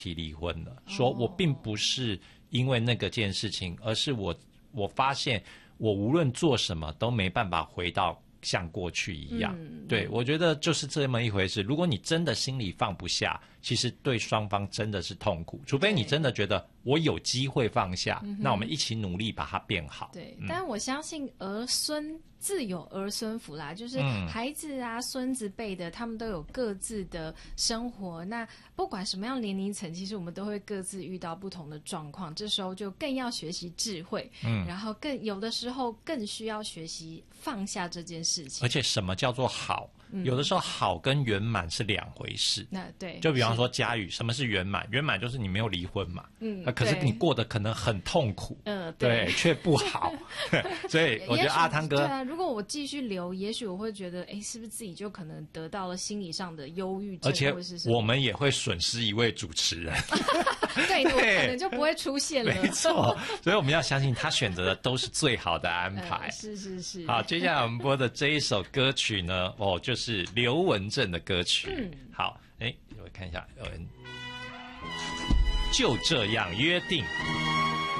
提离婚了，说我并不是因为那个件事情，而是我发现我无论做什么都没办法回到像过去一样。对，我觉得就是这么一回事。如果你真的心里放不下，其实对双方真的是痛苦，除非你真的觉得我有机会放下，那我们一起努力把它变好。 对，但我相信儿孙自有儿孙福啦，就是孩子啊、孙子辈的，他们都有各自的生活。那不管什么样年龄层，其实我们都会各自遇到不同的状况，这时候就更要学习智慧，然后有的时候更需要学习放下这件事情。 而且什么叫做好？有的时候好跟圆满是两回事。 那对， 就比方说佳宇，什么是圆满？圆满就是你没有离婚嘛。可是你过得可能很痛苦。对，却不好。所以我觉得阿汤哥， 对啊，如果我继续留，也许我会觉得，是不是自己就可能得到了心理上的忧郁症， 而且或是什么我们也会损失一位主持人。 对，我可能就不会出现了。 没错，所以我们要相信他选择的都是最好的安排。 是是是。 好，接下来我们播的这一首歌曲呢，就是刘文正的歌曲。好，我看一下，就这样约定。